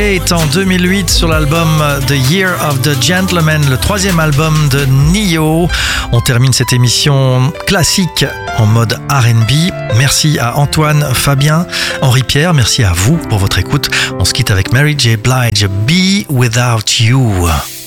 En 2008 sur l'album The Year of the Gentleman, le troisième album de Ne-Yo. On termine cette émission classique en mode R&B. Merci à Antoine, Fabien, Henri-Pierre. Merci à vous pour votre écoute. On se quitte avec Mary J. Blige, Be Without You.